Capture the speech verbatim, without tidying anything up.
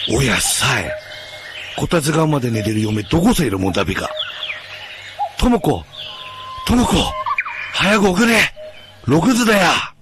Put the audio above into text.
おやさえ。こたつ川まで寝てる嫁どこさいるもんだべか。ともこ、ともこ、早く送れ。ろくじだよ。